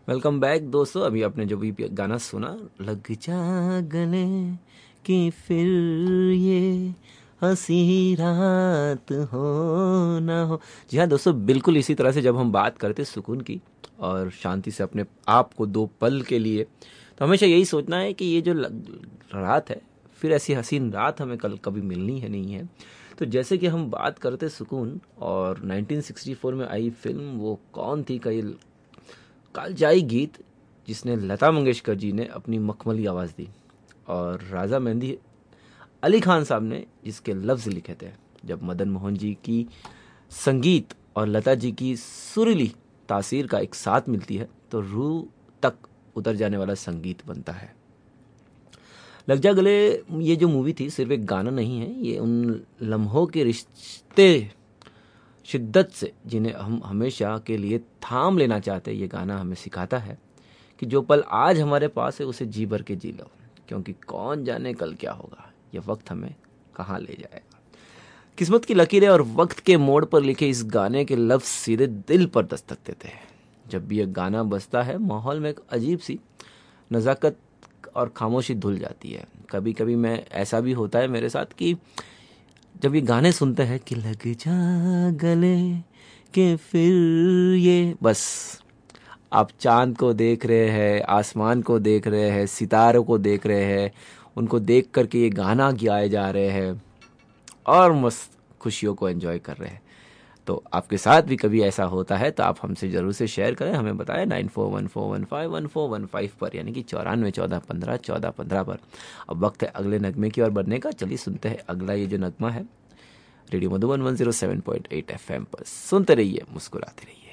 Welcome back दोस्तों। अभी आपने जो भी गाना सुना, लग जा गले कि फिर ये हंसी रात हो ना हो। जी हाँ दोस्तों, बिल्कुल इसी तरह से जब हम बात करते सुकून की और शांति से अपने आप को दो पल के लिए, तो हमेशा यही सोचना है कि ये जो रात है, फिर ऐसी हसीन रात हमें कल कभी मिलनी है नहीं है। तो जैसे कि हम बात करते सुकून, और 1964 में आई फिल्म वो कौन थी का ये कालजाई गीत, जिसने लता मंगेशकर जी ने अपनी मखमली आवाज़ दी और राजा मेहंदी अली खान साहब ने जिसके लफ्ज़ लिखे थे। जब मदन मोहन जी की संगीत और लता जी की सुरीली तासीर का एक साथ मिलती है तो रूह तक उतर जाने वाला संगीत बनता है। लग जा गले ये जो मूवी थी सिर्फ एक गाना नहीं है, ये उन लम्हों के रिश्ते शिद्दत से जिन्हें हम हमेशा के लिए थाम लेना चाहते हैं। ये गाना हमें सिखाता है कि जो पल आज हमारे पास है उसे जी भर के जी लो, क्योंकि कौन जाने कल क्या होगा, यह वक्त हमें कहाँ ले जाएगा। किस्मत की लकीरें और वक्त के मोड़ पर लिखे इस गाने के लफ्ज सीधे दिल पर दस्तक देते हैं। जब भी यह गाना बजता है माहौल में एक अजीब सी नज़ाकत और खामोशी धुल जाती है। कभी कभी मैं ऐसा भी होता है मेरे साथ कि जब ये गाने सुनते हैं कि लग जा गले कि फिर ये, बस आप चांद को देख रहे हैं, आसमान को देख रहे हैं, सितारों को देख रहे हैं, उनको देख करके ये गाना गाए जा रहे हैं और मस्त खुशियों को एंजॉय कर रहे हैं। तो आपके साथ भी कभी ऐसा होता है तो आप हमसे ज़रूर से शेयर करें, हमें बताएं 9414151415 पर, यानी कि 9414151415 पर। अब वक्त है अगले नगमे की ओर बढ़ने का। चलिए सुनते हैं अगला ये जो नगमा है। रेडियो मधुबन 107.8 FM पर सुनते रहिए, मुस्कुराते रहिए।